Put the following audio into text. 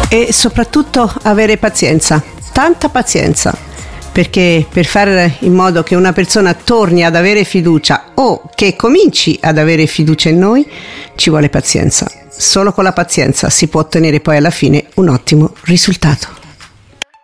E soprattutto avere pazienza, tanta pazienza, perché per fare in modo che una persona torni ad avere fiducia o che cominci ad avere fiducia in noi, ci vuole pazienza. Solo con la pazienza si può ottenere poi alla fine un ottimo risultato.